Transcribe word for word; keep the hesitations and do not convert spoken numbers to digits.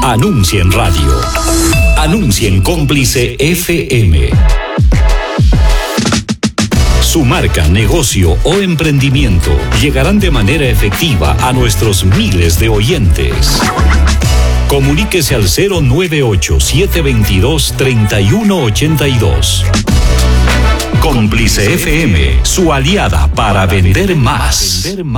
Anuncia en radio. Anuncia en Cómplice F M. Su marca, negocio o emprendimiento llegarán de manera efectiva a nuestros miles de oyentes. Comuníquese al cero nueve ocho, siete dos dos, tres uno ocho dos. Cómplice F M, su aliada para vender más.